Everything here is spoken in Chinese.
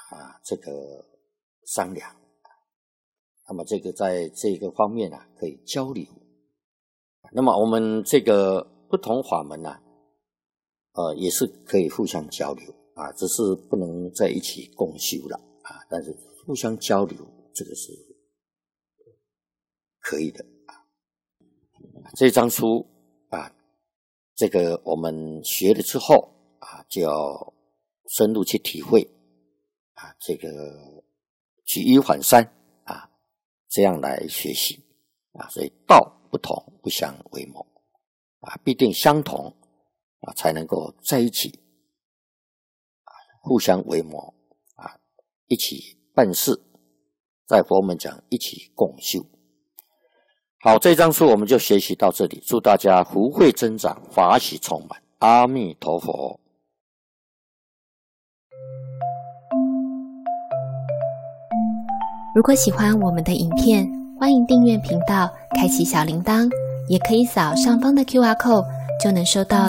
这个商量。那么这个在这个方面可以交流。那么我们这个不同法门也是可以互相交流只是不能在一起共修了但是互相交流这个是可以的这张书这个我们学了之后就要深入去体会这个举一反三这样来学习所以道不同不相为谋必定相同才能够在一起互相为谋一起办事，在佛门讲一起共修。好，这张书我们就学习到这里，祝大家福慧增长，法喜充满，阿弥陀佛。 如果喜欢我们的影片，欢迎订阅频道，开启小铃铛，也可以扫上方的 QR code，就能收到